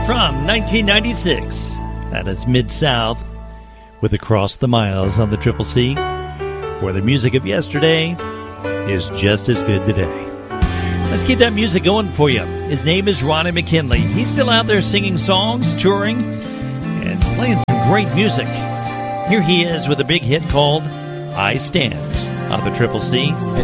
from 1996. That is Mid-South with Across the Miles on the Triple C, where the music of yesterday is just as good today. Let's keep that music going for you. His name is Ronnie McKinley. He's still out there singing songs, touring, and playing some great music. Here he is with a big hit called I Stand on the Triple C.